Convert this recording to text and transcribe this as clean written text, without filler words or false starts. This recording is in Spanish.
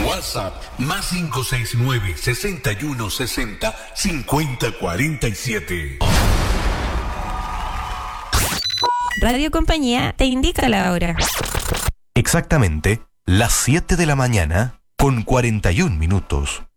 WhatsApp más 569-6160-5047. Radio Compañía te indica la hora. Exactamente las 7 de la mañana con 41 minutos.